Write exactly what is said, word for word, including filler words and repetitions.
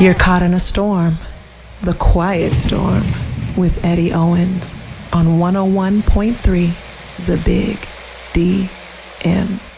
You're caught in a storm, the quiet storm, with Eddie Owens on one oh one point three The Big D M.